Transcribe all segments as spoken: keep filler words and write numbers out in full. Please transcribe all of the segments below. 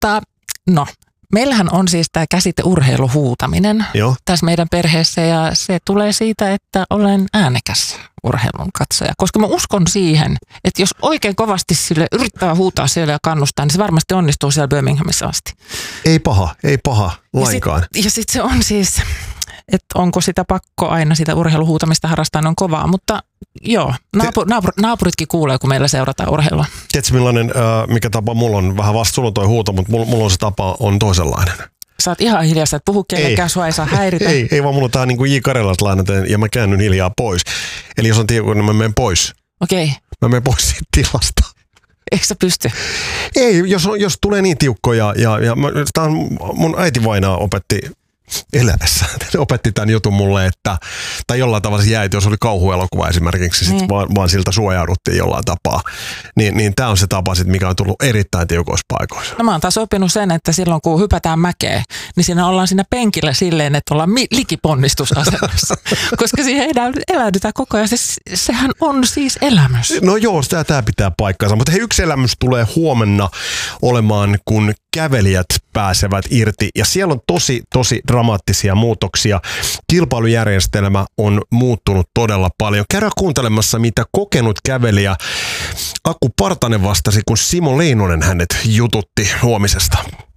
tota, no, meillähän on siis tämä käsite urheiluhuutaminen Joo. tässä meidän perheessä ja se tulee siitä, että olen äänekäs urheilun katsoja. Koska mä uskon siihen, että jos oikein kovasti sille yrittää huutaa siellä ja kannustaa, niin se varmasti onnistuu siellä Birminghamissa asti. Ei paha, ei paha lainkaan. Ja sitten sit se on siis, että onko sitä pakko aina sitä urheiluhuutamista harrastaa, on kovaa, mutta joo, naapur, naapur, naapuritkin kuulee, kun meillä seurataan urheilua. Tiedätkö millainen, äh, mikä tapa mulla on, vähän vasta sulla on toi huuto, mutta mulla, mulla on se tapa on toisenlainen. Sä oot ihan hiljaa, että puhu kellekään, sua ei saa häiritä. Ei, ei vaan mulla on tää niin kuin J. Karjalaslainen ja mä käännyn hiljaa pois. Eli jos on tiukka, niin mä menen pois. Okei. Okay. Mä menen pois siitä tilasta. Eikö sä pysty? Ei, jos, jos tulee niin tiukkoja ja, ja mä, tää on, mun äiti vainaa opetti elämässä. Se opetti tämän jutun mulle, että, tai jollain tavalla se jäi, että jos oli kauhuelokuva esimerkiksi, sit niin. vaan, vaan siltä suojauduttiin jollain tapaa. Niin, niin tämä on se tapa, sit, mikä on tullut erittäin tiukoissa paikoissa. No mä oon taas oppinut sen, että silloin kun hypätään mäkeä, niin siinä ollaan siinä penkillä silleen, että ollaan mi- likiponnistusasemassa. Koska siihen ei eläydytä koko ajan. Se, sehän on siis elämys. No joo, tämä, tämä pitää paikkaansa. Mutta hei, yksi elämys tulee huomenna olemaan, kun kävelijät pääsevät irti. Ja siellä on tosi, tosi dramaattisia muutoksia. Kilpailujärjestelmä on muuttunut todella paljon. Käydään kuuntelemassa, mitä kokenut kävelijä Aku Partanen vastasi, kun Simo Leinonen hänet jututti huomisesta.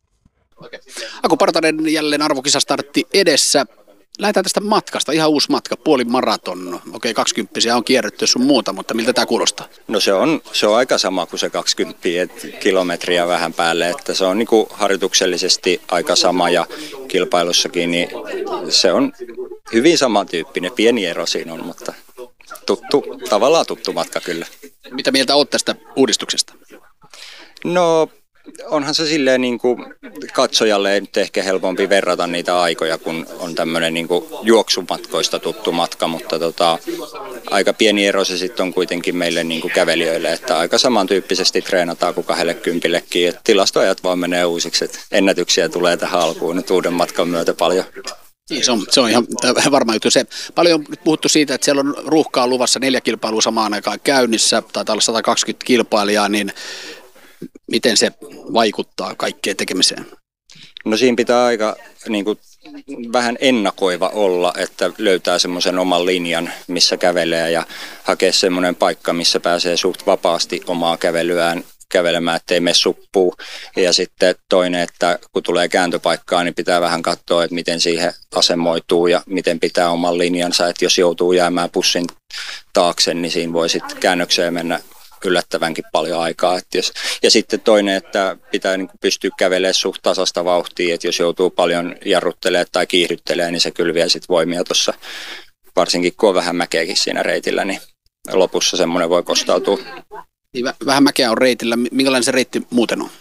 Aku Partanen jälleen arvokisastartti edessä. Lähdetään tästä matkasta, ihan uusi matka, puoli maraton. Okei, kaksikymppisiä on kierretty sun muuta, mutta miltä tämä kuulostaa? No se on, se on aika sama kuin se kaksikymmentä kilometriä vähän päälle, että se on niin kuin harjoituksellisesti aika sama ja kilpailussakin, niin se on hyvin samantyyppinen, pieni ero siinä on, mutta tuttu, tavallaan tuttu matka kyllä. Mitä mieltä olet tästä uudistuksesta? No onhan se silleen niin kuin katsojalle nyt ehkä helpompi verrata niitä aikoja, kun on tämmöinen niin kuin juoksumatkoista tuttu matka, mutta tota, aika pieni ero se sitten on kuitenkin meille niin kuin kävelijöille, että aika samantyyppisesti treenataan kuin kahdellekymmenellekin, että tilastoajat vaan menee uusiksi, että ennätyksiä tulee tähän alkuun nyt uuden matkan myötä paljon. Niin, se on, se on ihan varma juttu. Se, paljon on nyt puhuttu siitä, että siellä on ruuhkaa luvassa neljä kilpailua samaan aikaan käynnissä, taitaa olla sata kaksikymmentä kilpailijaa, niin miten se vaikuttaa kaikkeen tekemiseen? No siinä pitää aika niin kuin, vähän ennakoiva olla, että löytää semmoisen oman linjan, missä kävelee ja hakee semmoinen paikka, missä pääsee suht vapaasti omaa kävelyään kävelemään, ettei mene suppuu. Ja sitten toinen, että kun tulee kääntöpaikkaa, niin pitää vähän katsoa, että miten siihen asemoituu ja miten pitää oman linjansa, että jos joutuu jäämään pussin taakse, niin siinä voi sitten käännökseen mennä yllättävänkin paljon aikaa. Että jos, ja sitten toinen, että pitää niin kuin pystyä kävelemään suht tasasta vauhtia, että jos joutuu paljon jarruttelemaan tai kiihdyttelemään, niin se kyllä vie sitten voimia tuossa, varsinkin kun on vähän mäkeäkin siinä reitillä, niin lopussa semmoinen voi kostautua. Vähän mäkeä on reitillä. Minkälainen se reitti muuten on?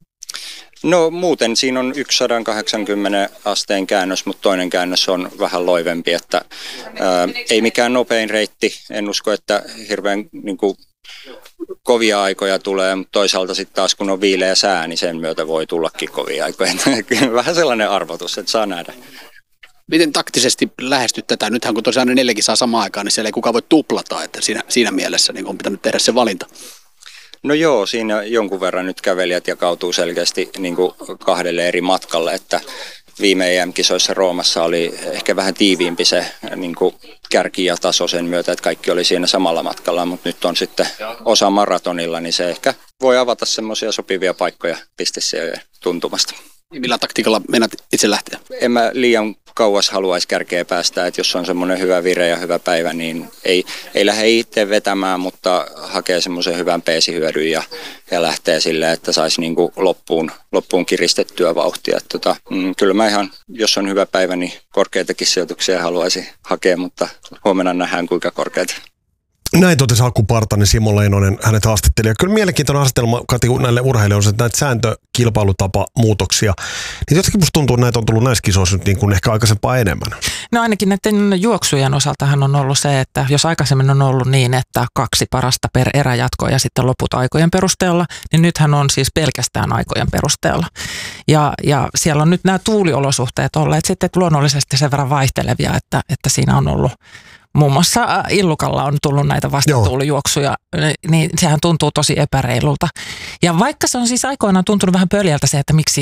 No muuten siinä on yksi sata kahdeksankymmentä asteen käännös, mutta toinen käännös on vähän loivempi, että ää, ei mikään nopein reitti. En usko, että hirveän niin kuin, kovia aikoja tulee, mutta toisaalta sitten taas kun on viileä sää, niin sen myötä voi tullakin kovia aikoja. Vähän sellainen arvotus, että saa nähdä. Miten taktisesti lähestyt tätä? Nythän kun tosiaan ne neljäkin saa samaan aikaan, niin siellä ei kukaan voi tuplata, että siinä, siinä mielessä niin on pitänyt tehdä se valinta. No joo, siinä jonkun verran nyt kävelijät jakautuu selkeästi niin kuin kahdelle eri matkalle, että viime E M-kisoissa Roomassa oli ehkä vähän tiiviimpi se niin kuin kärki ja taso sen myötä, että kaikki oli siinä samalla matkalla, mutta nyt on sitten osa maratonilla, niin se ehkä voi avata semmoisia sopivia paikkoja pisteseen tuntumasta. Millä taktiikalla meinaat itse lähteä? En mä liian kauas haluaisi kärkeä päästä, että jos on semmoinen hyvä vire ja hyvä päivä, niin ei, ei lähde itse vetämään, mutta hakee semmoisen hyvän peesihyödyn ja, ja lähtee silleen, että saisi niinku loppuun, loppuun kiristettyä vauhtia. Että tota, mm, kyllä mä ihan, jos on hyvä päivä, niin korkeitakin sijoituksia haluaisin hakea, mutta huomenna nähdään kuinka korkeita. Näin totesi Aku Partanen, Simo Leinonen, hänet haastatteli. Ja kyllä mielenkiintoinen asetelma Kati, näille urheilijoille, että näitä sääntökilpailutapamuutoksia. Niin jotenkin musta tuntuu, että näitä on tullut näissä kisoissa nyt niin kuin ehkä aikaisempaa enemmän. No ainakin näiden juoksujen osaltahan on ollut se, että jos aikaisemmin on ollut niin, että kaksi parasta per eräjatko ja sitten loput aikojen perusteella, niin nythän on siis pelkästään aikojen perusteella. Ja, ja siellä on nyt nämä tuuliolosuhteet olleet sitten luonnollisesti sen verran vaihtelevia, että, että siinä on ollut muun muassa Illukalla on tullut näitä vastatuulijuoksuja, niin sehän tuntuu tosi epäreilulta. Ja vaikka se on siis aikoinaan tuntunut vähän pöljältä se, että miksi